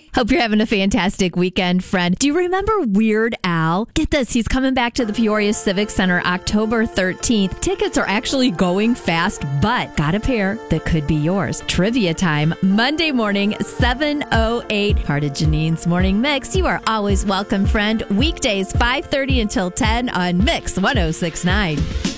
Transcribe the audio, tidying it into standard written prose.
Hope you're having a fantastic weekend, friend. Do you remember Weird Al? Get this, he's coming back to the Peoria Civic Center October 13th. Tickets are actually going fast, but got a pair that could be yours. Trivia time, Monday morning, 7:08. Part of Janine's Morning Mix. You are always welcome, friend. Weekdays, 5:30 until 10 on Mix 106.9.